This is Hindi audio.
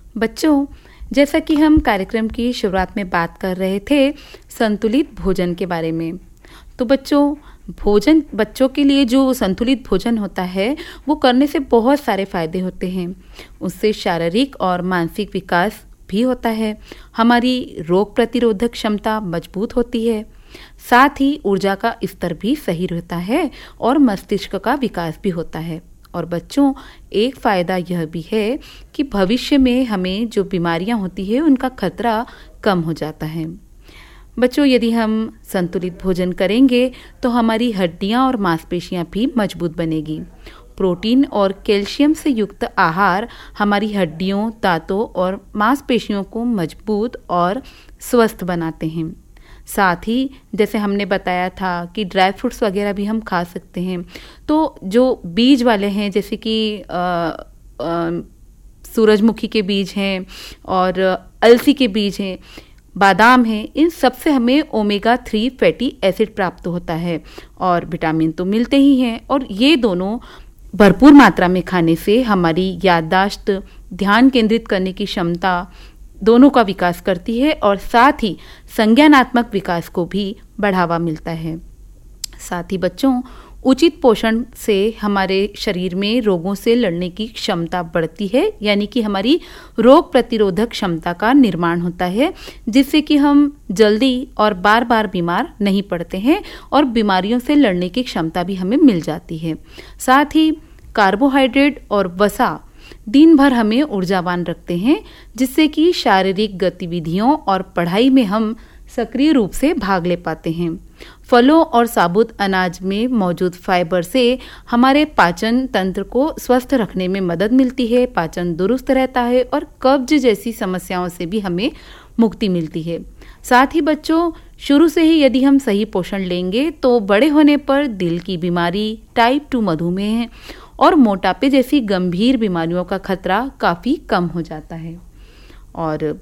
बच्चों, जैसा कि हम कार्यक्रम की शुरुआत में बात कर रहे थे संतुलित भोजन के बारे में, तो बच्चों के लिए जो संतुलित भोजन होता है वो करने से बहुत सारे फायदे होते हैं। उससे शारीरिक और मानसिक विकास भी होता है, हमारी रोग प्रतिरोधक क्षमता मजबूत होती है, साथ ही ऊर्जा का स्तर भी सही रहता है और मस्तिष्क का विकास भी होता है। और बच्चों, एक फ़ायदा यह भी है कि भविष्य में हमें जो बीमारियां होती है उनका खतरा कम हो जाता है। बच्चों, यदि हम संतुलित भोजन करेंगे तो हमारी हड्डियां और मांसपेशियां भी मजबूत बनेगी। प्रोटीन और कैल्शियम से युक्त आहार हमारी हड्डियों, दांतों और मांसपेशियों को मजबूत और स्वस्थ बनाते हैं। साथ ही जैसे हमने बताया था कि ड्राई फ्रूट्स वगैरह भी हम खा सकते हैं। तो जो बीज वाले हैं, जैसे कि सूरजमुखी के बीज हैं और अलसी के बीज हैं, बादाम हैं, इन सब से हमें ओमेगा 3 फैटी एसिड प्राप्त होता है और विटामिन तो मिलते ही हैं। और ये दोनों भरपूर मात्रा में खाने से हमारी याददाश्त, ध्यान केंद्रित करने की क्षमता दोनों का विकास करती है और साथ ही संज्ञानात्मक विकास को भी बढ़ावा मिलता है। साथ ही बच्चों, उचित पोषण से हमारे शरीर में रोगों से लड़ने की क्षमता बढ़ती है, यानी कि हमारी रोग प्रतिरोधक क्षमता का निर्माण होता है, जिससे कि हम जल्दी और बार बार बीमार नहीं पड़ते हैं और बीमारियों से लड़ने की क्षमता भी हमें मिल जाती है। साथ ही कार्बोहाइड्रेट और वसा दिन भर हमें ऊर्जावान रखते हैं, जिससे कि शारीरिक गतिविधियों और पढ़ाई में हम सक्रिय रूप से भाग ले पाते हैं। फलों और साबुत अनाज में मौजूद फाइबर से हमारे पाचन तंत्र को स्वस्थ रखने में मदद मिलती है, पाचन दुरुस्त रहता है और कब्ज जैसी समस्याओं से भी हमें मुक्ति मिलती है। साथ ही बच्चों, शुरू से ही यदि हम सही पोषण लेंगे तो बड़े होने पर दिल की बीमारी, टाइप 2 मधुमेह और मोटापे जैसी गंभीर बीमारियों का खतरा काफ़ी कम हो जाता है। और